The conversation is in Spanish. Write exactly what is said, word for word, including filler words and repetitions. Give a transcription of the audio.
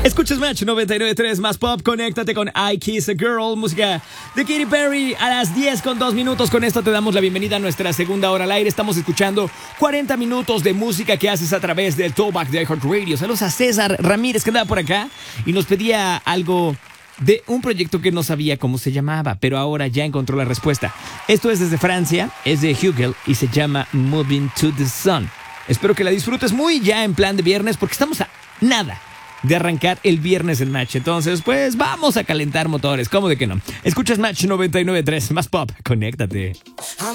Escuchas Match noventa y nueve punto tres más pop, conéctate con I Kiss a Girl, música de Katy Perry a las diez con dos minutos. Con esto te damos la bienvenida a nuestra segunda hora al aire. Estamos escuchando cuarenta minutos de música que haces a través del Throwback de iHeartRadio. Saludos a César Ramírez, que andaba por acá y nos pedía algo de un proyecto que no sabía cómo se llamaba, pero ahora ya encontró la respuesta. Esto es desde Francia, es de Hugel y se llama Moving to the Sun. Espero que la disfrutes muy ya en plan de viernes, porque estamos a nada de arrancar el viernes en Match. Entonces, pues vamos a calentar motores. ¿Cómo de que no? Escuchas Match noventa y nueve punto tres más pop. Conéctate.